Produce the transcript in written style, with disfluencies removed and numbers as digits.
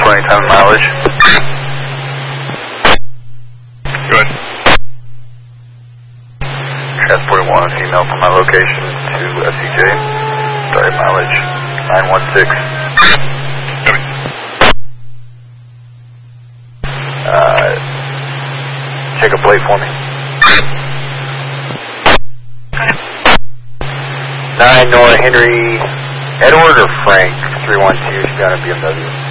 20 time mileage. Good. Transport 1, email from my location to SCJ. Sorry, mileage 916. Copy. Check a plate for me. 9 Nora Henry, Edward or Frank, 312, she's down at BMW.